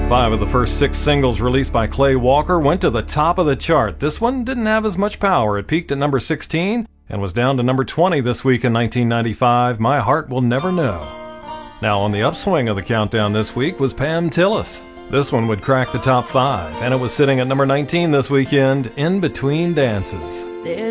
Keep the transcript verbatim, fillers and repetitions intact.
Five of the first six singles released by Clay Walker went to the top of the chart. This one didn't have as much power. It peaked at number sixteen and was down to number twenty this week in nineteen ninety-five, My Heart Will Never Know. Now on the upswing of the countdown this week was Pam Tillis. This one would crack the top five, and it was sitting at number nineteen this weekend, In Between Dances. There's